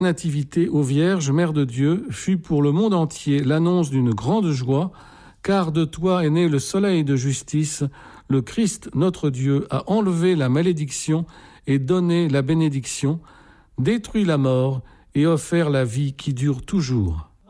Nativité aux Vierges, Mère de Dieu, fut pour le monde entier l'annonce d'une grande joie, car de toi est né le soleil de justice, le Christ, notre Dieu, a enlevé la malédiction et donné la bénédiction, détruit la mort et offert la vie qui dure toujours.